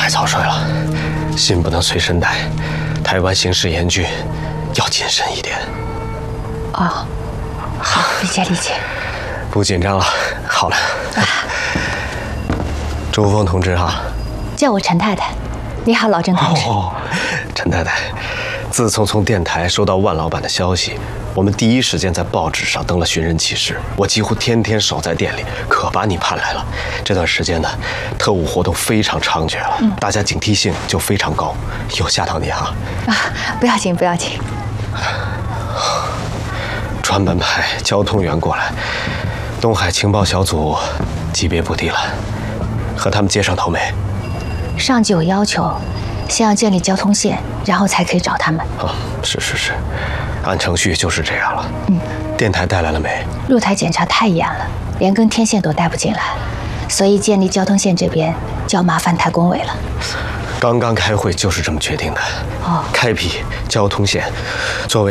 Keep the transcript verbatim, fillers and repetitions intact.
太早睡了，信不能随身带。台湾形势严峻，要谨慎一点。 哦，好，理解理解。 不紧张了，好了。啊、周峰同志哈， 叫我陈太太。你好，老郑同志。 哦，陈太太，自从从电台收到万老板的消息，我们第一时间在报纸上登了寻人启事。我几乎天天守在店里，可把你盼来了。这段时间呢，特务活动非常猖獗了，嗯、大家警惕性就非常高，有吓到你哈？ 啊，不要紧，不要紧。 专门派交通员过来，东海情报小组级别不低了，和他们接上头没？ 上级有要求，先要建立交通线，然后才可以找他们。 哦，是是是，按程序就是这样了。嗯，电台带来了没？ 路台检查太严了，连根天线都带不进来，所以建立交通线这边就要麻烦台工委了。 刚刚开会就是这么决定的。哦，开辟交通线，作为